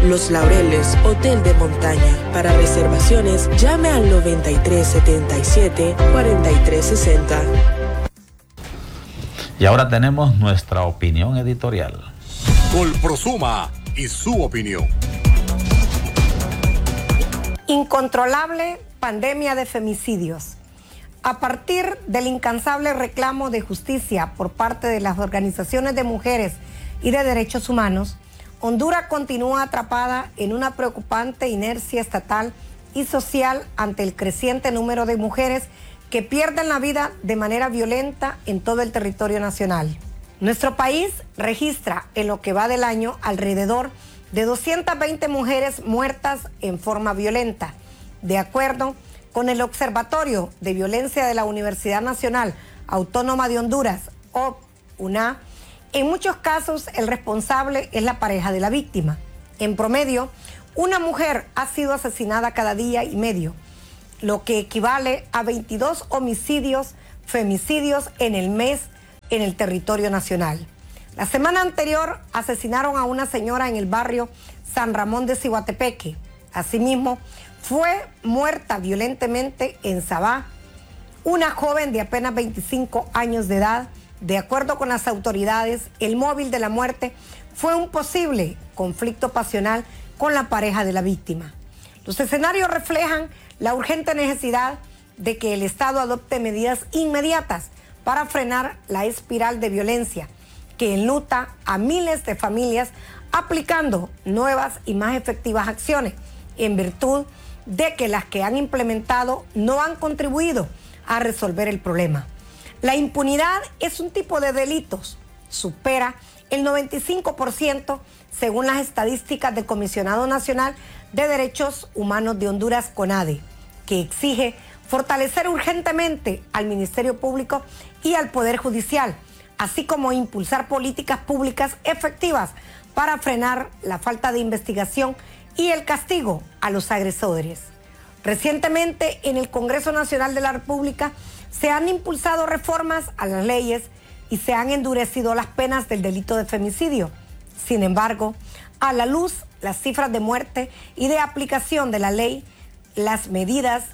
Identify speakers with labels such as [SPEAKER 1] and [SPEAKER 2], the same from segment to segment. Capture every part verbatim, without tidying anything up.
[SPEAKER 1] Los Laureles, hotel de montaña. Para reservaciones, llame al noventa y tres setenta y siete, cuarenta y tres sesenta.
[SPEAKER 2] Y ahora tenemos nuestra opinión editorial.
[SPEAKER 3] Colprosuma y su opinión.
[SPEAKER 4] Incontrolable pandemia de femicidios. A partir del incansable reclamo de justicia por parte de las organizaciones de mujeres y de derechos humanos, Honduras continúa atrapada en una preocupante inercia estatal y social ante el creciente número de mujeres que pierden la vida de manera violenta en todo el territorio nacional. Nuestro país registra en lo que va del año alrededor de doscientas veinte mujeres muertas en forma violenta, de acuerdo con el Observatorio de Violencia de la Universidad Nacional Autónoma de Honduras, O U N A. En muchos casos el responsable es la pareja de la víctima. En promedio, una mujer ha sido asesinada cada día y medio, lo que equivale a veintidós homicidios, femicidios en el mes en el territorio nacional. La semana anterior asesinaron a una señora en el barrio San Ramón de Ciguatepeque. Asimismo, fue muerta violentamente en Sabá una joven de apenas veinticinco años de edad. De acuerdo con las autoridades, el móvil de la muerte fue un posible conflicto pasional con la pareja de la víctima. Los escenarios reflejan la urgente necesidad de que el Estado adopte medidas inmediatas para frenar la espiral de violencia que enluta a miles de familias, aplicando nuevas y más efectivas acciones en virtud de que las que han implementado no han contribuido a resolver el problema. La impunidad es un tipo de delitos, supera el noventa y cinco por ciento según las estadísticas del Comisionado Nacional de Derechos Humanos de Honduras, CONADE, que exige fortalecer urgentemente al Ministerio Público y al Poder Judicial, así como impulsar políticas públicas efectivas para frenar la falta de investigación y el castigo a los agresores. Recientemente, en el Congreso Nacional de la República, se han impulsado reformas a las leyes y se han endurecido las penas del delito de femicidio. Sin embargo, a la luz, las cifras de muerte y de aplicación de la ley, las medidas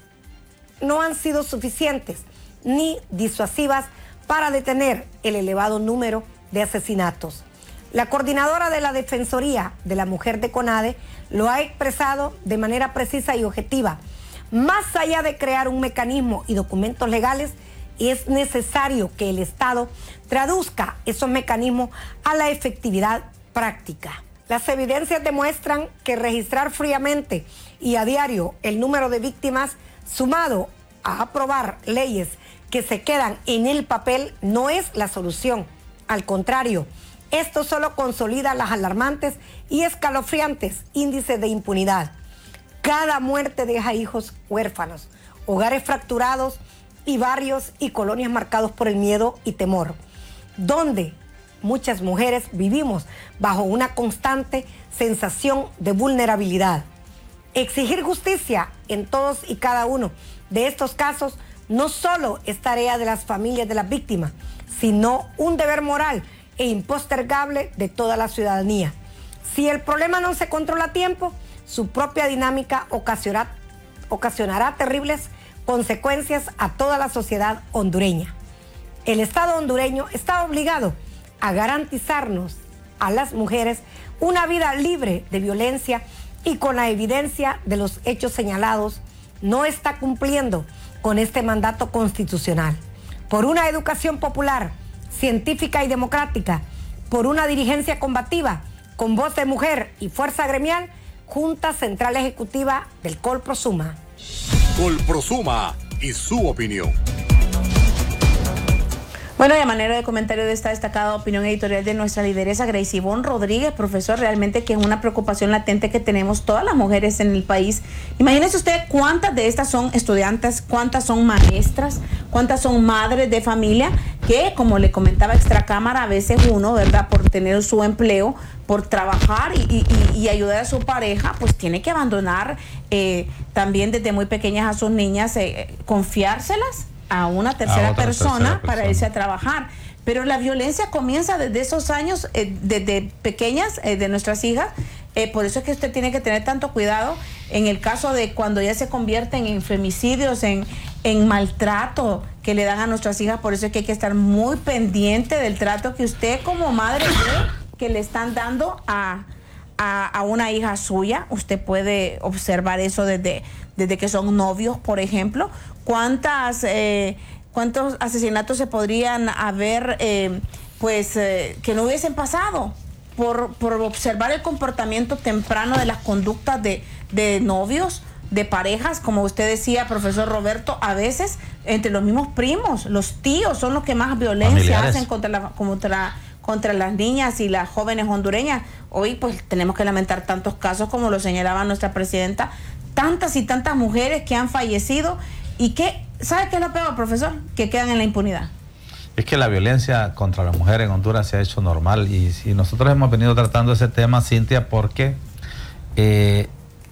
[SPEAKER 4] no han sido suficientes ni disuasivas para detener el elevado número de asesinatos. La coordinadora de la Defensoría de la Mujer de CONADE lo ha expresado de manera precisa y objetiva. Más allá de crear un mecanismo y documentos legales, es necesario que el Estado traduzca esos mecanismos a la efectividad práctica. Las evidencias demuestran que registrar fríamente y a diario el número de víctimas, sumado a aprobar leyes que se quedan en el papel, no es la solución. Al contrario, esto solo consolida las alarmantes y escalofriantes índices de impunidad. Cada muerte deja hijos huérfanos, hogares fracturados y barrios y colonias marcados por el miedo y temor, donde muchas mujeres vivimos bajo una constante sensación de vulnerabilidad. Exigir justicia en todos y cada uno de estos casos no solo es tarea de las familias de las víctimas, sino un deber moral e impostergable de toda la ciudadanía. Si el problema no se controla a tiempo, su propia dinámica ocasionará, ocasionará terribles consecuencias a toda la sociedad hondureña. El Estado hondureño está obligado a garantizarnos a las mujeres una vida libre de violencia y con la evidencia de los hechos señalados, no está cumpliendo con este mandato constitucional. Por una educación popular, científica y democrática, por una dirigencia combativa, con voz de mujer y fuerza gremial, Junta Central Ejecutiva del Colprosuma.
[SPEAKER 3] Colprosuma y su opinión.
[SPEAKER 5] Bueno, y a manera de comentario de esta destacada opinión editorial de nuestra lideresa Grace Ivonne Rodríguez, profesor, realmente que es una preocupación latente que tenemos todas las mujeres en el país. Imagínese usted cuántas de estas son estudiantes, cuántas son maestras, cuántas son madres de familia, que como le comentaba extracámara, a veces uno, ¿verdad?, por tener su empleo, por trabajar y, y, y ayudar a su pareja, pues tiene que abandonar eh, también desde muy pequeñas a sus niñas, eh, confiárselas a una tercera, a persona, tercera persona para irse a trabajar. Pero la violencia comienza desde esos años, eh, desde pequeñas, eh, de nuestras hijas, Eh, por eso es que usted tiene que tener tanto cuidado en el caso de cuando ya se convierten en femicidios, en, en maltrato que le dan a nuestras hijas. Por eso es que hay que estar muy pendiente del trato que usted como madre ve que le están dando a, a, a una hija suya. Usted puede observar eso desde, desde que son novios, por ejemplo. ¿Cuántas, eh, cuántos asesinatos se podrían haber, eh, pues, eh, que no hubiesen pasado? Por, por observar el comportamiento temprano de las conductas de, de novios, de parejas, como usted decía, profesor Roberto, a veces entre los mismos primos, los tíos son los que más violencia
[SPEAKER 2] Familiares.
[SPEAKER 5] hacen contra, la, contra, contra las niñas y las jóvenes hondureñas. Hoy pues tenemos que lamentar tantos casos como lo señalaba nuestra presidenta, tantas y tantas mujeres que han fallecido y que, ¿sabe qué es lo peor, profesor? Que quedan en la impunidad.
[SPEAKER 2] Es que la violencia contra la mujer en Honduras se ha hecho normal y, y nosotros hemos venido tratando ese tema, Cintia, porque eh,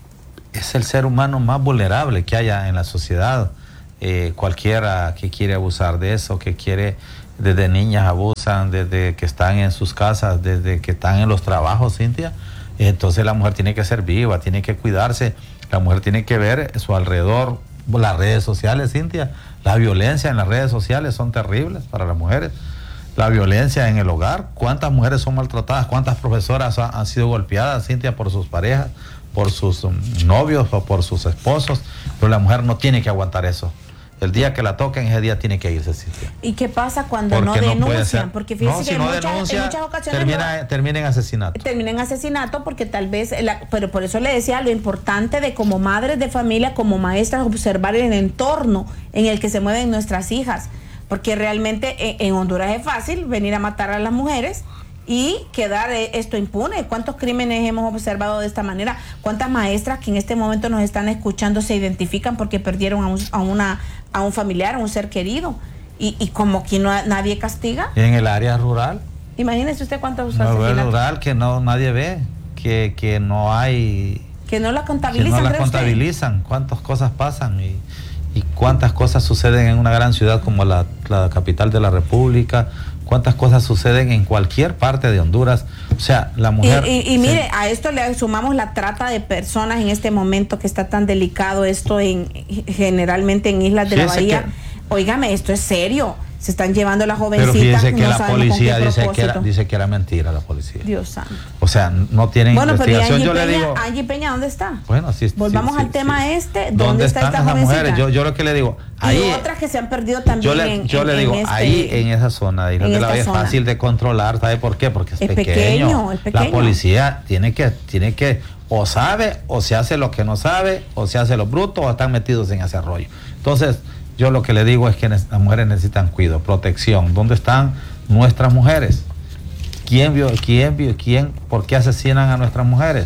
[SPEAKER 2] es el ser humano más vulnerable que haya en la sociedad. Eh, cualquiera que quiere abusar de eso, que quiere, desde niñas abusan, desde que están en sus casas, desde que están en los trabajos, Cintia. Entonces la mujer tiene que ser viva, tiene que cuidarse, la mujer tiene que ver su alrededor, las redes sociales, Cintia. La violencia en las redes sociales son terribles para las mujeres. La violencia en el hogar, cuántas mujeres son maltratadas, cuántas profesoras ha, han sido golpeadas, Cintia, por sus parejas, por sus um, novios o por sus esposos, pero la mujer no tiene que aguantar eso. El día que la toquen, ese día tiene que irse, Cintia.
[SPEAKER 5] ¿Y qué pasa cuando
[SPEAKER 2] Porque
[SPEAKER 5] no
[SPEAKER 2] no puede
[SPEAKER 5] denuncian?
[SPEAKER 2] ser.
[SPEAKER 5] Porque fíjense
[SPEAKER 2] No, si
[SPEAKER 5] que
[SPEAKER 2] no
[SPEAKER 5] en, muchas,
[SPEAKER 2] denuncia,
[SPEAKER 5] en muchas ocasiones
[SPEAKER 2] termina,
[SPEAKER 5] no-
[SPEAKER 2] termina en asesinato.
[SPEAKER 5] termina en asesinato porque tal vez, la, pero por eso le decía lo importante de como madres de familia, como maestras, observar el entorno en el que se mueven nuestras hijas, porque realmente en, en Honduras es fácil venir a matar a las mujeres y quedar eh, esto impune. ¿Cuántos crímenes hemos observado de esta manera? ¿Cuántas maestras que en este momento nos están escuchando se identifican porque perdieron a un, a una, a un familiar, a un ser querido? Y, y como que no, nadie castiga.
[SPEAKER 2] Y en el área rural,
[SPEAKER 5] Imagínese usted cuántos
[SPEAKER 2] en el área
[SPEAKER 5] asesinatos
[SPEAKER 2] rural que no nadie ve, que, que no hay,
[SPEAKER 5] que no la
[SPEAKER 2] que
[SPEAKER 5] contabilizan.
[SPEAKER 2] no la
[SPEAKER 5] ¿cree usted?
[SPEAKER 2] contabilizan, cuántas cosas pasan y, y cuántas cosas suceden en una gran ciudad como la, la capital de la República, cuántas cosas suceden en cualquier parte de Honduras. O sea, la mujer...
[SPEAKER 5] Y, y, y mire, a esto le sumamos la trata de personas en este momento que está tan delicado esto en generalmente en Islas de la
[SPEAKER 2] Fíjese
[SPEAKER 5] Bahía.
[SPEAKER 2] que-
[SPEAKER 5] Óigame, esto es serio. Se están llevando a las
[SPEAKER 2] Pero
[SPEAKER 5] jovencitas.
[SPEAKER 2] fíjese que
[SPEAKER 5] no
[SPEAKER 2] la
[SPEAKER 5] sabemos con
[SPEAKER 2] policía
[SPEAKER 5] qué
[SPEAKER 2] dice que, era,
[SPEAKER 5] propósito.
[SPEAKER 2] dice que era mentira la policía.
[SPEAKER 5] Dios santo.
[SPEAKER 2] O sea, no tienen
[SPEAKER 5] Bueno, pero ¿y
[SPEAKER 2] investigación.
[SPEAKER 5] Angie
[SPEAKER 2] Yo
[SPEAKER 5] Peña,
[SPEAKER 2] le digo...
[SPEAKER 5] Angie Peña, ¿dónde está?
[SPEAKER 2] Bueno, sí,
[SPEAKER 5] Volvamos
[SPEAKER 2] sí,
[SPEAKER 5] al
[SPEAKER 2] sí,
[SPEAKER 5] tema
[SPEAKER 2] sí.
[SPEAKER 5] este.
[SPEAKER 2] ¿Dónde,
[SPEAKER 5] ¿Dónde está
[SPEAKER 2] están
[SPEAKER 5] esta
[SPEAKER 2] esas
[SPEAKER 5] jovencita?
[SPEAKER 2] mujeres? Yo, yo lo que le digo, ahí...
[SPEAKER 5] y otras que se han perdido también
[SPEAKER 2] Yo le,
[SPEAKER 5] en,
[SPEAKER 2] yo
[SPEAKER 5] en-
[SPEAKER 2] le digo,
[SPEAKER 5] en este-
[SPEAKER 2] ahí en esa zona de Islas
[SPEAKER 5] en
[SPEAKER 2] de la
[SPEAKER 5] esta
[SPEAKER 2] Bahía es
[SPEAKER 5] zona.
[SPEAKER 2] fácil de controlar, ¿sabe por qué? Porque es,
[SPEAKER 5] Es
[SPEAKER 2] pequeño.
[SPEAKER 5] pequeño, es pequeño.
[SPEAKER 2] La policía tiene que, tiene que, o sabe, o se hace lo que no sabe, o se hace lo bruto, o están metidos en ese rollo. Entonces, yo lo que le digo es que las mujeres necesitan cuidado, protección. ¿Dónde están nuestras mujeres? ¿Quién vio, quién vio, quién, por qué asesinan a nuestras mujeres?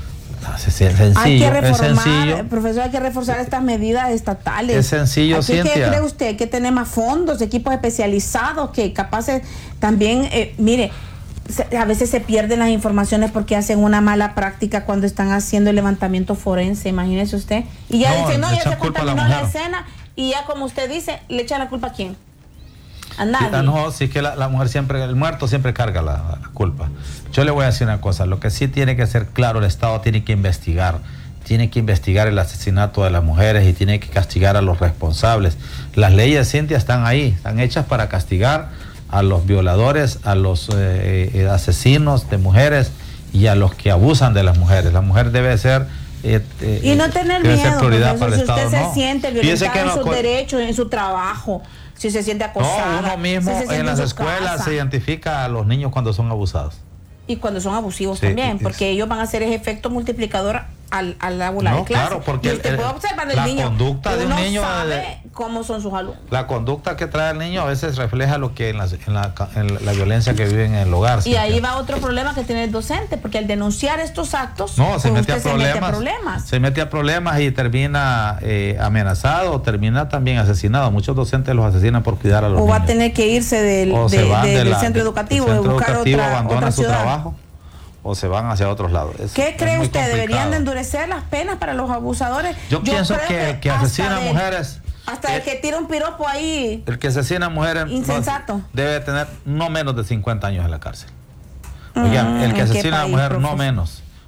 [SPEAKER 2] Es sencillo,
[SPEAKER 5] Hay que
[SPEAKER 2] es
[SPEAKER 5] reformar,
[SPEAKER 2] sencillo.
[SPEAKER 5] profesor, hay que reforzar estas medidas estatales.
[SPEAKER 2] Es sencillo,
[SPEAKER 5] Aquí, ¿qué
[SPEAKER 2] Cintia.
[SPEAKER 5] cree usted? Hay que tener más fondos, equipos especializados que capaces también, eh, mire, se- a veces se pierden las informaciones porque hacen una mala práctica cuando están haciendo el levantamiento forense, imagínese usted. Y ya
[SPEAKER 2] No,
[SPEAKER 5] dicen, no,
[SPEAKER 2] le
[SPEAKER 5] ya
[SPEAKER 2] echan
[SPEAKER 5] se
[SPEAKER 2] culpa a la
[SPEAKER 5] contaminó la
[SPEAKER 2] mujer.
[SPEAKER 5] escena y ya como usted dice, le echan la culpa a quién. A
[SPEAKER 2] Sí,
[SPEAKER 5] nadie.
[SPEAKER 2] ah, no, sí que la, la mujer siempre, el muerto siempre carga la, la culpa. Yo le voy a decir una cosa, lo que sí tiene que ser claro, el Estado tiene que investigar, tiene que investigar el asesinato de las mujeres y tiene que castigar a los responsables. Las leyes, Cintia, están ahí, están hechas para castigar a los violadores, a los eh, eh, asesinos de mujeres y a los que abusan de las mujeres. La mujer debe ser... eh, eh,
[SPEAKER 5] Y no tener
[SPEAKER 2] debe
[SPEAKER 5] miedo,
[SPEAKER 2] ser prioridad
[SPEAKER 5] profesor,
[SPEAKER 2] para el
[SPEAKER 5] si usted
[SPEAKER 2] Estado.
[SPEAKER 5] se
[SPEAKER 2] no.
[SPEAKER 5] siente
[SPEAKER 2] Fíjese
[SPEAKER 5] violentada
[SPEAKER 2] que
[SPEAKER 5] en
[SPEAKER 2] no,
[SPEAKER 5] sus
[SPEAKER 2] cu-
[SPEAKER 5] derechos, en su trabajo, si se siente acosada,
[SPEAKER 2] No, uno mismo
[SPEAKER 5] si se siente
[SPEAKER 2] en las
[SPEAKER 5] su
[SPEAKER 2] escuelas
[SPEAKER 5] casa.
[SPEAKER 2] se identifica a los niños cuando son abusados.
[SPEAKER 5] Y cuando son abusivos
[SPEAKER 2] Sí,
[SPEAKER 5] también,
[SPEAKER 2] es-
[SPEAKER 5] porque ellos van a hacer ese efecto multiplicador al, al aula
[SPEAKER 2] No,
[SPEAKER 5] de clase.
[SPEAKER 2] claro, porque
[SPEAKER 5] y usted
[SPEAKER 2] el-
[SPEAKER 5] puede
[SPEAKER 2] el-
[SPEAKER 5] observar el
[SPEAKER 2] la
[SPEAKER 5] niño.
[SPEAKER 2] conducta de un
[SPEAKER 5] uno
[SPEAKER 2] niño
[SPEAKER 5] sabe
[SPEAKER 2] de-
[SPEAKER 5] cómo son sus alumnos.
[SPEAKER 2] La conducta que trae el niño a veces refleja lo que en la, en la, en la, la violencia que viven en el hogar.
[SPEAKER 5] Y
[SPEAKER 2] Cintia.
[SPEAKER 5] ahí va otro problema que tiene el docente, porque al denunciar estos actos,
[SPEAKER 2] No, se
[SPEAKER 5] pues
[SPEAKER 2] mete, a
[SPEAKER 5] usted
[SPEAKER 2] problemas,
[SPEAKER 5] se mete a problemas.
[SPEAKER 2] se mete a problemas y termina eh, amenazado, termina también asesinado. Muchos docentes los asesinan por cuidar a los
[SPEAKER 5] O
[SPEAKER 2] niños.
[SPEAKER 5] va a tener que irse del,
[SPEAKER 2] O
[SPEAKER 5] de-
[SPEAKER 2] se van
[SPEAKER 5] de-
[SPEAKER 2] de
[SPEAKER 5] del
[SPEAKER 2] la-
[SPEAKER 5] centro
[SPEAKER 2] del
[SPEAKER 5] educativo,
[SPEAKER 2] centro
[SPEAKER 5] de buscar
[SPEAKER 2] educativo,
[SPEAKER 5] otra,
[SPEAKER 2] abandonan
[SPEAKER 5] otra
[SPEAKER 2] su
[SPEAKER 5] ciudad.
[SPEAKER 2] trabajo o se van hacia otros lados. Es-
[SPEAKER 5] ¿Qué
[SPEAKER 2] es
[SPEAKER 5] cree
[SPEAKER 2] muy
[SPEAKER 5] usted? ¿Deberían
[SPEAKER 2] complicado.
[SPEAKER 5] de endurecer las penas para los abusadores?
[SPEAKER 2] Yo pienso
[SPEAKER 5] creo
[SPEAKER 2] que el que
[SPEAKER 5] hasta
[SPEAKER 2] asesina a
[SPEAKER 5] del-
[SPEAKER 2] mujeres,
[SPEAKER 5] Hasta el
[SPEAKER 2] eh,
[SPEAKER 5] que tira un piropo ahí.
[SPEAKER 2] El que asesina a mujeres no,
[SPEAKER 5] Insensato.
[SPEAKER 2] debe tener no menos de cincuenta años en la cárcel. Oigan, el que
[SPEAKER 5] ¿en qué
[SPEAKER 2] asesina a
[SPEAKER 5] país,
[SPEAKER 2] una mujer no
[SPEAKER 5] profesor?
[SPEAKER 2] menos.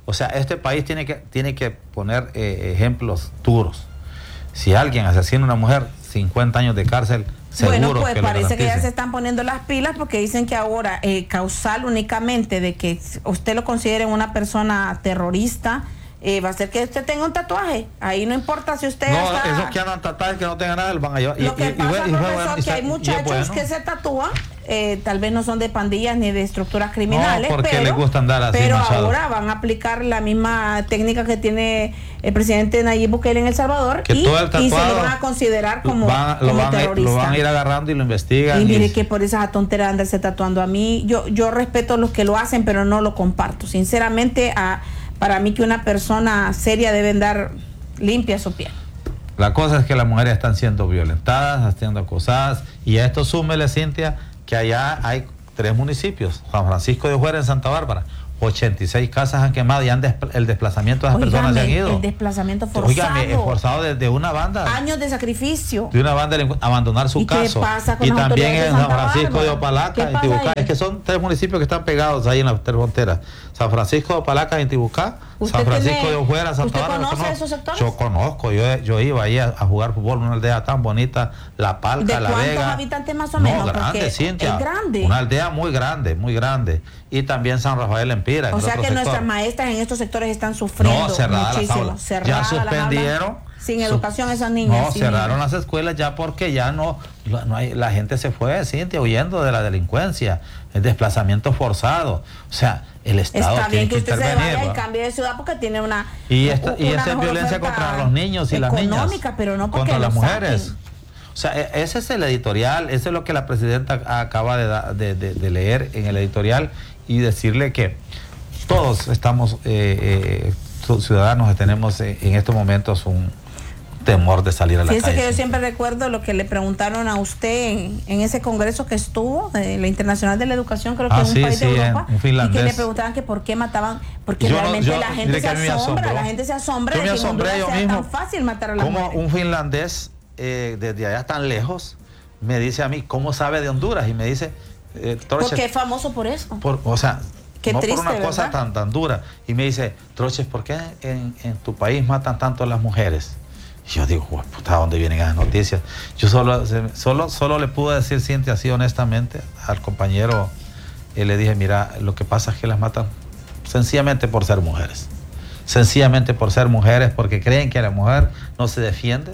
[SPEAKER 2] O sea, este país tiene que, tiene que poner eh, ejemplos duros. Si alguien asesina a una mujer, cincuenta años de cárcel, seguro.
[SPEAKER 5] Bueno, pues
[SPEAKER 2] que
[SPEAKER 5] parece que ya se están poniendo las pilas porque dicen que ahora eh, causal únicamente de que usted lo considere una persona terrorista, eh, va a ser que usted tenga un tatuaje. Ahí no importa si usted
[SPEAKER 2] no,
[SPEAKER 5] está...
[SPEAKER 2] esos que andan tatuajes que no tengan nada, van a llevar.
[SPEAKER 5] Lo
[SPEAKER 2] y,
[SPEAKER 5] que
[SPEAKER 2] y,
[SPEAKER 5] pasa,
[SPEAKER 2] y, y,
[SPEAKER 5] profesor,
[SPEAKER 2] y,
[SPEAKER 5] que hay muchachos bueno. que se tatúan, eh, tal vez no son de pandillas ni de estructuras criminales,
[SPEAKER 2] no, porque
[SPEAKER 5] pero,
[SPEAKER 2] les gusta andar así,
[SPEAKER 5] pero
[SPEAKER 2] Machado.
[SPEAKER 5] Ahora van a aplicar la misma técnica que tiene el presidente Nayib Bukele en El Salvador y,
[SPEAKER 2] todo el tatuado,
[SPEAKER 5] y se lo van a considerar como,
[SPEAKER 2] van,
[SPEAKER 5] como
[SPEAKER 2] lo van
[SPEAKER 5] terrorista.
[SPEAKER 2] A, lo van a ir agarrando y lo investigan.
[SPEAKER 5] Y mire
[SPEAKER 2] y...
[SPEAKER 5] que por esa tontera de andarse tatuando a mí, yo, yo respeto a los que lo hacen, pero no lo comparto. Sinceramente, a, para mí que una persona seria debe andar limpia su piel.
[SPEAKER 2] La cosa es que las mujeres están siendo violentadas, están siendo acosadas, y a esto súmele, Cintia, que allá hay tres municipios, San Francisco de Ojuera en Santa Bárbara, ochenta y seis casas han quemado y han desp el desplazamiento de las
[SPEAKER 5] Oígame,
[SPEAKER 2] personas se han ido.
[SPEAKER 5] El desplazamiento forzado.
[SPEAKER 2] Oígame, forzado desde de una banda.
[SPEAKER 5] Años de sacrificio.
[SPEAKER 2] De una banda de abandonar su
[SPEAKER 5] ¿Y
[SPEAKER 2] caso.
[SPEAKER 5] Qué pasa con
[SPEAKER 2] y también en San Francisco
[SPEAKER 5] Bárbara?
[SPEAKER 2] de Opalaca, en Tibucá. Es que son tres municipios que están pegados ahí en la frontera. San Francisco de Opalaca, en Tibucá. San Francisco tiene, de Ojuera, Santa Bárbara.
[SPEAKER 5] ¿Usted conoce esos sectores?
[SPEAKER 2] Yo conozco, yo, yo iba ahí a, a jugar fútbol en una aldea tan bonita, La Palca, La Vega.
[SPEAKER 5] ¿De cuántos habitantes más o menos?
[SPEAKER 2] No, grande, Cintia.
[SPEAKER 5] Es grande.
[SPEAKER 2] Una aldea muy grande, muy grande. Y también San Rafael en Pira.
[SPEAKER 5] O sea que sector. Nuestras maestras en estos sectores están sufriendo
[SPEAKER 2] no, cerrada
[SPEAKER 5] muchísimo.
[SPEAKER 2] Las
[SPEAKER 5] cerrada
[SPEAKER 2] ya suspendieron.
[SPEAKER 5] Sin educación esas niñas.
[SPEAKER 2] No, cerraron niños. Las escuelas ya porque ya no, no hay, la gente se fue, Cintia, huyendo de la delincuencia, el desplazamiento forzado. O sea, el Estado
[SPEAKER 5] Está
[SPEAKER 2] tiene
[SPEAKER 5] bien que,
[SPEAKER 2] que
[SPEAKER 5] usted
[SPEAKER 2] intervenir.
[SPEAKER 5] Se vaya y cambie de ciudad porque tiene una
[SPEAKER 2] y esta,
[SPEAKER 5] una
[SPEAKER 2] y esta es violencia contra los niños y las niñas.
[SPEAKER 5] Económica, pero no porque
[SPEAKER 2] contra las mujeres.
[SPEAKER 5] Saquen.
[SPEAKER 2] O sea, ese es el editorial, ese es lo que la presidenta acaba de, da, de, de, de leer en el editorial y decirle que todos estamos eh, eh, ciudadanos, tenemos eh, en estos momentos un temor de salir a la
[SPEAKER 5] Fíjese
[SPEAKER 2] calle.
[SPEAKER 5] que yo siempre recuerdo lo que le preguntaron a usted en, en ese congreso que estuvo, de la Internacional de la Educación, creo que
[SPEAKER 2] ah,
[SPEAKER 5] en un
[SPEAKER 2] sí,
[SPEAKER 5] país
[SPEAKER 2] sí,
[SPEAKER 5] de Europa,
[SPEAKER 2] un finlandés.
[SPEAKER 5] Y que le preguntaban que por qué mataban, porque
[SPEAKER 2] yo
[SPEAKER 5] realmente
[SPEAKER 2] no, yo,
[SPEAKER 5] la gente se asombra, la gente se asombra
[SPEAKER 2] yo
[SPEAKER 5] de
[SPEAKER 2] me
[SPEAKER 5] que en Honduras
[SPEAKER 2] yo
[SPEAKER 5] sea
[SPEAKER 2] mismo,
[SPEAKER 5] tan fácil matar a la
[SPEAKER 2] como
[SPEAKER 5] mujer.
[SPEAKER 2] Un finlandés eh, desde allá tan lejos me dice a mí, ¿cómo sabe de Honduras? Y me dice, eh, Troches,
[SPEAKER 5] porque es famoso por eso.
[SPEAKER 2] Por, o sea,
[SPEAKER 5] Qué
[SPEAKER 2] no
[SPEAKER 5] triste,
[SPEAKER 2] por una
[SPEAKER 5] ¿verdad?
[SPEAKER 2] cosa tan, tan dura. Y me dice, Troches, ¿por qué en, en tu país matan tanto a las mujeres? Y yo digo, puta, ¿a dónde vienen esas noticias? Yo solo, solo, solo le pude decir, Cintia, así honestamente, al compañero, eh, le dije, mira, lo que pasa es que las matan sencillamente por ser mujeres. Sencillamente por ser mujeres, porque creen que la mujer no se defiende.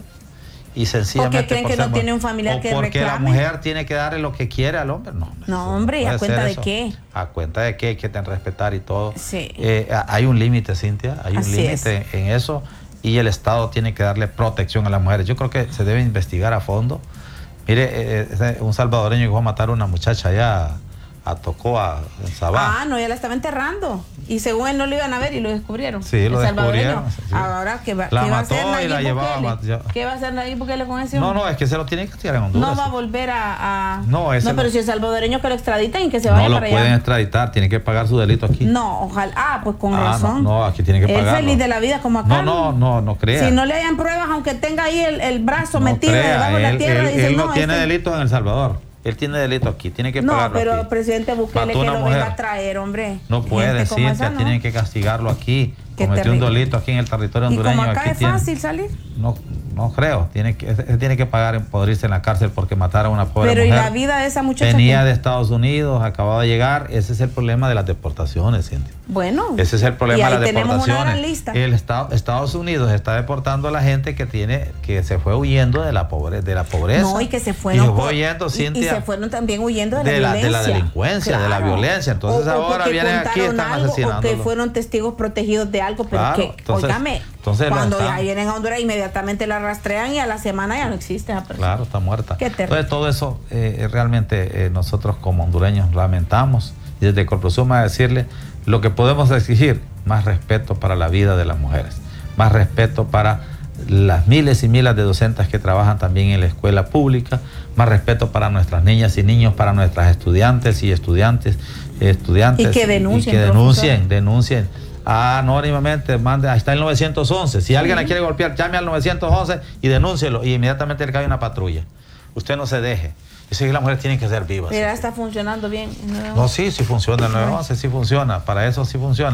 [SPEAKER 2] Y sencillamente
[SPEAKER 5] porque creen
[SPEAKER 2] por
[SPEAKER 5] que
[SPEAKER 2] ser
[SPEAKER 5] no tiene un familiar
[SPEAKER 2] o
[SPEAKER 5] que
[SPEAKER 2] porque
[SPEAKER 5] reclame.
[SPEAKER 2] la mujer tiene que darle lo que quiere al hombre. No,
[SPEAKER 5] no hombre, ¿y a cuenta de qué?
[SPEAKER 2] A cuenta de qué, que te respetar y todo.
[SPEAKER 5] Sí.
[SPEAKER 2] Eh, hay un límite, Cintia, hay un límite en eso, y el Estado tiene que darle protección a las mujeres. Yo creo que se debe investigar a fondo. Mire, eh, un salvadoreño que fue a matar a una muchacha allá a Tocoa, en Sabá.
[SPEAKER 5] Ah, no, ya la estaba enterrando. Y según él no lo iban a ver y lo descubrieron.
[SPEAKER 2] Sí, lo descubrieron. Sí.
[SPEAKER 5] Ahora, ¿qué va,
[SPEAKER 2] la
[SPEAKER 5] ¿qué va
[SPEAKER 2] mató
[SPEAKER 5] a hacer Nayib
[SPEAKER 2] y la llevaba.
[SPEAKER 5] Bukele? ¿Qué va a hacer Nayib Bukele con ese
[SPEAKER 2] No,
[SPEAKER 5] hombre?
[SPEAKER 2] no, es que se lo tienen que castigar en Honduras.
[SPEAKER 5] No va a volver a... a...
[SPEAKER 2] No, ese
[SPEAKER 5] no, pero
[SPEAKER 2] lo...
[SPEAKER 5] si es salvadoreño que lo extraditan y que se vaya
[SPEAKER 2] no
[SPEAKER 5] para allá.
[SPEAKER 2] No lo pueden extraditar, tienen que pagar su delito aquí.
[SPEAKER 5] No, ojalá. Ah, pues con
[SPEAKER 2] ah,
[SPEAKER 5] razón.
[SPEAKER 2] No, no, aquí tienen que pagarlo.
[SPEAKER 5] Él feliz de la vida como acá.
[SPEAKER 2] No, no, no, no crea.
[SPEAKER 5] Si no le hayan pruebas, aunque tenga ahí el, el brazo
[SPEAKER 2] no
[SPEAKER 5] metido
[SPEAKER 2] crea.
[SPEAKER 5] debajo de la tierra,
[SPEAKER 2] él,
[SPEAKER 5] dicen,
[SPEAKER 2] él no,
[SPEAKER 5] no
[SPEAKER 2] tiene
[SPEAKER 5] este...
[SPEAKER 2] delitos en El Salvador. Él tiene delito aquí, tiene que
[SPEAKER 5] no,
[SPEAKER 2] pagarlo
[SPEAKER 5] pero
[SPEAKER 2] aquí.
[SPEAKER 5] el presidente Bukele que lo venga a traer, hombre.
[SPEAKER 2] No puede, sí, no. Tienen que castigarlo aquí.
[SPEAKER 5] Qué
[SPEAKER 2] cometió
[SPEAKER 5] terrible.
[SPEAKER 2] un delito aquí en el territorio hondureño.
[SPEAKER 5] ¿Y como acá
[SPEAKER 2] aquí
[SPEAKER 5] es
[SPEAKER 2] tiene,
[SPEAKER 5] fácil salir?
[SPEAKER 2] No, no creo. Tiene que, él tiene que pagar por irse en la cárcel porque mataron a una pobre
[SPEAKER 5] pero
[SPEAKER 2] mujer.
[SPEAKER 5] Pero ¿y la vida de esa muchacha?
[SPEAKER 2] Venía
[SPEAKER 5] que...
[SPEAKER 2] de Estados Unidos, acababa de llegar. Ese es el problema de las deportaciones, Cintia.
[SPEAKER 5] Bueno.
[SPEAKER 2] Ese es el problema de las deportaciones.
[SPEAKER 5] Tenemos una gran lista.
[SPEAKER 2] El estado, Estados Unidos está deportando a la gente que tiene, que se fue huyendo de la pobre, de la pobreza.
[SPEAKER 5] No, y que se fueron.
[SPEAKER 2] Y, por, huyendo,
[SPEAKER 5] y,
[SPEAKER 2] Cintia,
[SPEAKER 5] y se fueron también huyendo de,
[SPEAKER 2] de
[SPEAKER 5] la,
[SPEAKER 2] la
[SPEAKER 5] violencia.
[SPEAKER 2] De la delincuencia, claro. de la violencia. Entonces
[SPEAKER 5] o,
[SPEAKER 2] ahora
[SPEAKER 5] o
[SPEAKER 2] vienen aquí y están
[SPEAKER 5] algo,
[SPEAKER 2] asesinando.
[SPEAKER 5] O que fueron testigos protegidos de algo, pero
[SPEAKER 2] claro,
[SPEAKER 5] que,
[SPEAKER 2] entonces,
[SPEAKER 5] óigame,
[SPEAKER 2] entonces
[SPEAKER 5] cuando ya vienen a Honduras inmediatamente la rastrean y a la semana ya no existe esa persona.
[SPEAKER 2] Claro, está muerta.
[SPEAKER 5] Qué terrible.
[SPEAKER 2] Entonces todo eso eh, realmente eh, nosotros como hondureños lamentamos, y desde Colprosuma decirle lo que podemos exigir: más respeto para la vida de las mujeres, más respeto para las miles y miles de docentes que trabajan también en la escuela pública, más respeto para nuestras niñas y niños, para nuestras estudiantes y estudiantes, estudiantes
[SPEAKER 5] y que denuncien,
[SPEAKER 2] y que denuncien, denuncien anónimamente, mande, ahí está el nueve once. Si alguien sí. la quiere golpear, llame al nueve once y denúncielo, y inmediatamente le cae una patrulla. Usted no se deje. Yo sé que las mujeres tienen que ser vivas.
[SPEAKER 5] Pero está funcionando bien.
[SPEAKER 2] No, sí, sí funciona el nueve once, sí funciona, para eso sí funciona.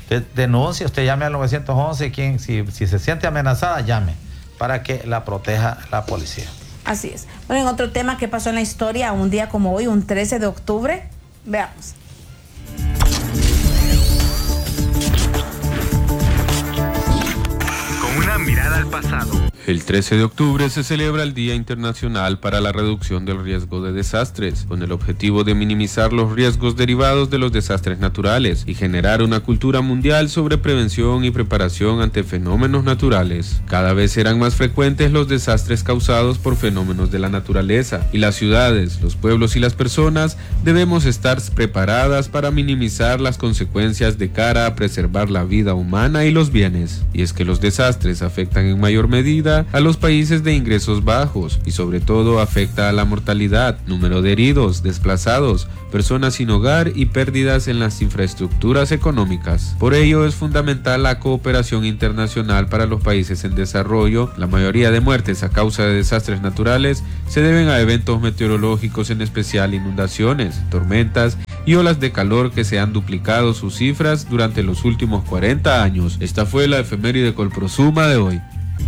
[SPEAKER 2] Usted denuncie, usted llame al nueve once, quien, si, si se siente amenazada, llame para que la proteja la policía.
[SPEAKER 5] Así es. Bueno, en otro tema que pasó en la historia, un día como hoy, un trece de octubre, veamos.
[SPEAKER 6] Con una mirada al pasado.
[SPEAKER 7] El trece de octubre se celebra el Día Internacional para la Reducción del Riesgo de Desastres, con el objetivo de minimizar los riesgos derivados de los desastres naturales y generar una cultura mundial sobre prevención y preparación ante fenómenos naturales. Cada vez serán más frecuentes los desastres causados por fenómenos de la naturaleza, y las ciudades, los pueblos y las personas debemos estar preparadas para minimizar las consecuencias de cara a preservar la vida humana y los bienes. Y es que los desastres afectan en mayor medida a los países de ingresos bajos y sobre todo afecta a la mortalidad, número de heridos, desplazados, personas sin hogar y pérdidas en las infraestructuras económicas. Por ello es fundamental la cooperación internacional para los países en desarrollo. La mayoría de muertes a causa de desastres naturales se deben a eventos meteorológicos, en especial inundaciones, tormentas y olas de calor que se han duplicado sus cifras durante los últimos cuarenta años. Esta fue la efeméride Colprosuma de hoy.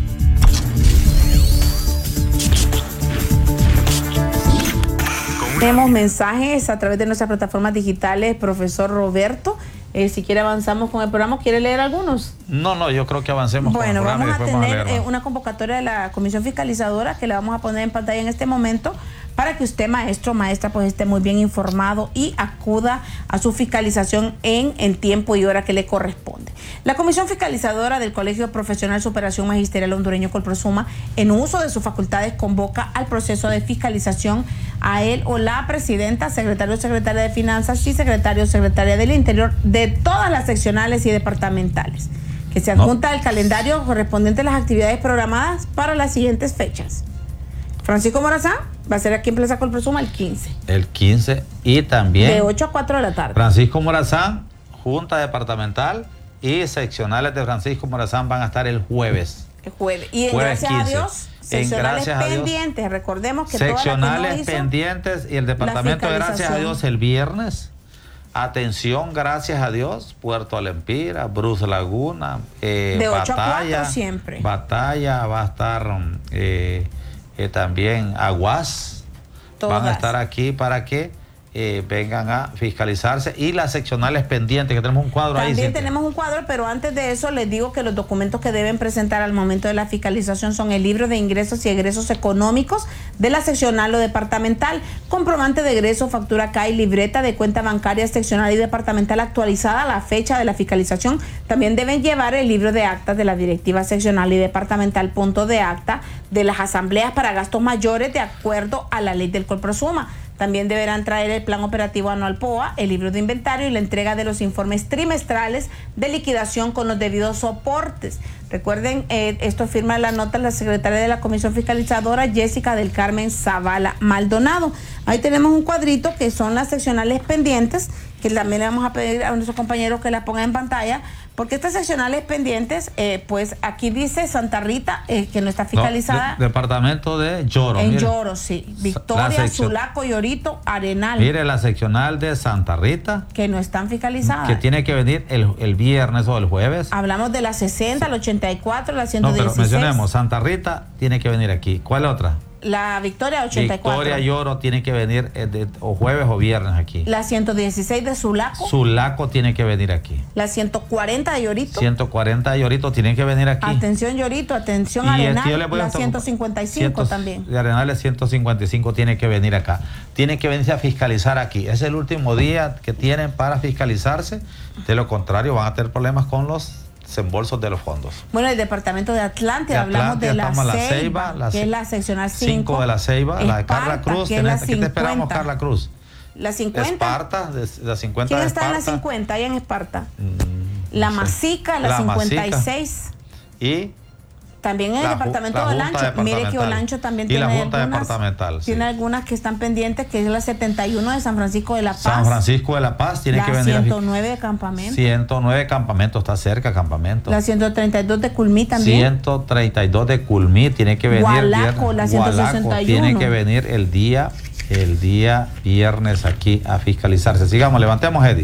[SPEAKER 5] Tenemos mensajes a través de nuestras plataformas digitales, profesor Roberto. Eh, si quiere avanzamos con el programa, ¿quiere leer algunos?
[SPEAKER 2] No, no, yo creo que avancemos
[SPEAKER 5] bueno,
[SPEAKER 2] con el programa.
[SPEAKER 5] Bueno, vamos a tener
[SPEAKER 2] vamos a
[SPEAKER 5] eh, una convocatoria de la Comisión Fiscalizadora que la vamos a poner en pantalla en este momento para que usted, maestro, maestra, pues esté muy bien informado y acuda a su fiscalización en el tiempo y hora que le corresponde. La Comisión Fiscalizadora del Colegio Profesional Superación Magisterial Hondureño Colprosuma, en uso de sus facultades, convoca al proceso de fiscalización a él o la presidenta, secretario o secretaria de Finanzas y secretario o secretaria del Interior de todas las seccionales y departamentales, que se adjunta no. al calendario correspondiente a las actividades programadas para las siguientes fechas. Francisco Morazán va a ser aquí en Plaza Colprosuma el quince.
[SPEAKER 2] El quince y también...
[SPEAKER 5] de ocho a cuatro de la tarde.
[SPEAKER 2] Francisco Morazán, Junta Departamental y seccionales de Francisco Morazán van a estar el jueves.
[SPEAKER 5] El jueves. Y en
[SPEAKER 2] jueves
[SPEAKER 5] gracias
[SPEAKER 2] quince.
[SPEAKER 5] a Dios, seccionales pendientes. Dios, recordemos que
[SPEAKER 2] seccionales
[SPEAKER 5] toda la que no
[SPEAKER 2] pendientes y el departamento, gracias a Dios, el viernes. Atención, gracias a Dios, Puerto Alempira, Bruce Laguna, eh,
[SPEAKER 5] de ocho
[SPEAKER 2] Batalla,
[SPEAKER 5] a cuatro siempre.
[SPEAKER 2] Batalla, va a estar eh, eh, también Aguas, Todas. Van a estar aquí para que eh, vengan a fiscalizarse, y las seccionales pendientes, que tenemos un cuadro
[SPEAKER 5] también
[SPEAKER 2] ahí.
[SPEAKER 5] También tenemos un cuadro, pero antes de eso les digo que los documentos que deben presentar al momento de la fiscalización son el libro de ingresos y egresos económicos de la seccional o departamental, comprobante de egreso, factura C A I, libreta de cuenta bancaria seccional y departamental actualizada a la fecha de la fiscalización. También deben llevar el libro de actas de la directiva seccional y departamental, punto de acta de las asambleas para gastos mayores de acuerdo a la ley del Colprosuma. También deberán traer el plan operativo anual P O A, el libro de inventario y la entrega de los informes trimestrales de liquidación con los debidos soportes. Recuerden, eh, esto firma la nota la secretaria de la Comisión Fiscalizadora, Jessica del Carmen Zavala Maldonado. Ahí tenemos un cuadrito que son las seccionales pendientes, que también le vamos a pedir a nuestros compañeros que la pongan en pantalla, porque estas seccionales pendientes, eh, pues aquí dice Santa Rita, eh, que no está fiscalizada.
[SPEAKER 2] No, de, departamento de Lloro.
[SPEAKER 5] En
[SPEAKER 2] mire.
[SPEAKER 5] Lloro, sí. Victoria, Sulaco, Llorito, Arenal.
[SPEAKER 2] Mire, la seccional de Santa Rita.
[SPEAKER 5] Que no están fiscalizadas.
[SPEAKER 2] Que tiene que venir el, el viernes o el jueves.
[SPEAKER 5] Hablamos de la sesenta, sí. La ochenta y cuatro, la ciento dieciséis.
[SPEAKER 2] No, pero mencionemos, Santa Rita tiene que venir aquí. ¿Cuál otra?
[SPEAKER 5] La Victoria ochenta y cuatro.
[SPEAKER 2] Victoria Lloro tiene que venir eh, de, o jueves o viernes aquí.
[SPEAKER 5] La ciento dieciséis de Sulaco.
[SPEAKER 2] Sulaco tiene que venir aquí.
[SPEAKER 5] La ciento cuarenta de Llorito.
[SPEAKER 2] ciento cuarenta de Llorito tienen que venir aquí.
[SPEAKER 5] Atención Llorito, atención Arenal. La ciento cincuenta y cinco también.
[SPEAKER 2] De Arenales ciento cincuenta y cinco tiene que venir acá. Tienen que venirse a fiscalizar aquí. Es el último día que tienen para fiscalizarse. De lo contrario van a tener problemas con los desembolsos de los fondos.
[SPEAKER 5] Bueno, el departamento de Atlántida, de hablamos de la Ceiba, la Ceiba la que es la seccional cinco
[SPEAKER 2] de la Ceiba,
[SPEAKER 5] Esparta,
[SPEAKER 2] la de Carla Cruz,
[SPEAKER 5] que es
[SPEAKER 2] ¿qué te esperamos, Carla Cruz?
[SPEAKER 5] La cincuenta.
[SPEAKER 2] Esparta, de, de la cincuenta.
[SPEAKER 5] ¿Quién
[SPEAKER 2] de
[SPEAKER 5] está
[SPEAKER 2] Esparta?
[SPEAKER 5] en la cincuenta, allá en Esparta?
[SPEAKER 2] Mm,
[SPEAKER 5] la
[SPEAKER 2] no
[SPEAKER 5] Masica, la, la cincuenta y seis.
[SPEAKER 2] Masica. Y
[SPEAKER 5] también en el
[SPEAKER 2] la,
[SPEAKER 5] departamento
[SPEAKER 2] la
[SPEAKER 5] de Olancho. Mire que Olancho también
[SPEAKER 2] y
[SPEAKER 5] tiene
[SPEAKER 2] la Junta
[SPEAKER 5] algunas,
[SPEAKER 2] Departamental,
[SPEAKER 5] tiene
[SPEAKER 2] sí.
[SPEAKER 5] algunas que están pendientes, que es la setenta y uno de San Francisco de la Paz.
[SPEAKER 2] San Francisco de la Paz tiene
[SPEAKER 5] la
[SPEAKER 2] que venir.
[SPEAKER 5] La ciento nueve de Campamento.
[SPEAKER 2] ciento nueve Campamento, está cerca Campamento.
[SPEAKER 5] La ciento treinta y dos de Culmí también.
[SPEAKER 2] ciento treinta y dos de Culmí tiene que venir.
[SPEAKER 5] Gualaco, la ciento sesenta y uno.
[SPEAKER 2] Tiene que venir el día, el día viernes aquí a fiscalizarse. Sigamos, levantemos, Eddie.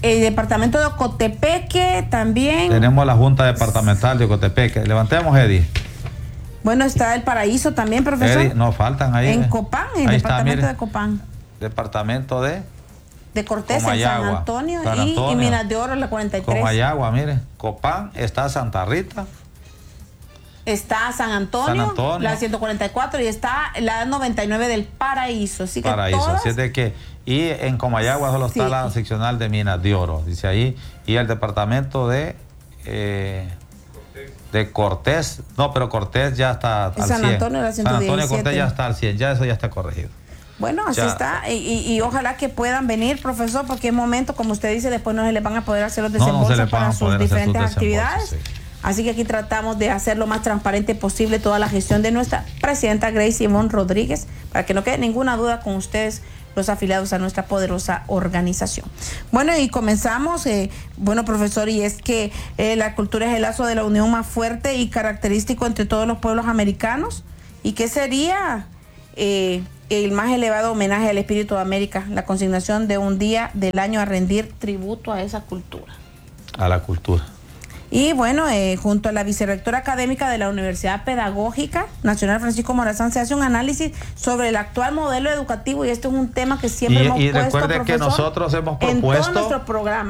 [SPEAKER 5] el departamento de Ocotepeque también.
[SPEAKER 2] Tenemos la Junta Departamental de Ocotepeque. Levantemos, Eddie.
[SPEAKER 5] Bueno, está el Paraíso también, profesor.
[SPEAKER 2] Eddie, no faltan ahí.
[SPEAKER 5] En Copán, en el
[SPEAKER 2] ahí
[SPEAKER 5] departamento
[SPEAKER 2] está,
[SPEAKER 5] de Copán.
[SPEAKER 2] Departamento de...
[SPEAKER 5] De Cortés,
[SPEAKER 2] Comayagua,
[SPEAKER 5] en San Antonio,
[SPEAKER 2] San
[SPEAKER 5] y,
[SPEAKER 2] Antonio.
[SPEAKER 5] y Minas de Oro, la cuarenta y tres.
[SPEAKER 2] Comayagua, mire. Copán, está Santa Rita.
[SPEAKER 5] Está San Antonio,
[SPEAKER 2] San Antonio,
[SPEAKER 5] la ciento cuarenta y cuatro, y está la noventa y nueve del Paraíso. Así que
[SPEAKER 2] Paraíso.
[SPEAKER 5] todas...
[SPEAKER 2] Así es de que, y en Comayagua solo está
[SPEAKER 5] Sí.
[SPEAKER 2] la seccional de Minas de Oro, dice ahí, y el departamento de eh, de Cortés, no, pero Cortés ya está al
[SPEAKER 5] San
[SPEAKER 2] cien.
[SPEAKER 5] Antonio, la ciento
[SPEAKER 2] San
[SPEAKER 5] diecisiete.
[SPEAKER 2] Antonio Cortés ya está al cien, ya eso ya está corregido.
[SPEAKER 5] Bueno, así
[SPEAKER 2] Ya.
[SPEAKER 5] está, y, y, y ojalá que puedan venir, profesor, porque es momento, como usted dice, después no se les van a poder hacer los
[SPEAKER 2] No, no se
[SPEAKER 5] desembolsos
[SPEAKER 2] les van
[SPEAKER 5] para
[SPEAKER 2] a
[SPEAKER 5] sus
[SPEAKER 2] poder hacer sus
[SPEAKER 5] diferentes
[SPEAKER 2] desembolsos,
[SPEAKER 5] actividades.
[SPEAKER 2] sí.
[SPEAKER 5] Así que aquí tratamos de hacer lo más transparente posible toda la gestión de nuestra presidenta Grace Ivonne Rodríguez, para que no quede ninguna duda con ustedes, los afiliados a nuestra poderosa organización. Bueno, y comenzamos, eh, bueno, profesor, y es que eh, la cultura es el lazo de la unión más fuerte y característico entre todos los pueblos americanos. ¿Y qué sería eh, el más elevado homenaje al espíritu de América? La consignación de un día del año a rendir tributo a esa cultura.
[SPEAKER 2] A la cultura.
[SPEAKER 5] Y bueno, eh, junto a la vicerrectora académica de la Universidad Pedagógica Nacional Francisco Morazán se hace un análisis sobre el actual modelo educativo, y esto es un tema que siempre
[SPEAKER 2] Y,
[SPEAKER 5] hemos
[SPEAKER 2] y
[SPEAKER 5] puesto,
[SPEAKER 2] recuerde que
[SPEAKER 5] profesor,
[SPEAKER 2] nosotros hemos
[SPEAKER 5] en
[SPEAKER 2] propuesto
[SPEAKER 5] todos nuestros programas.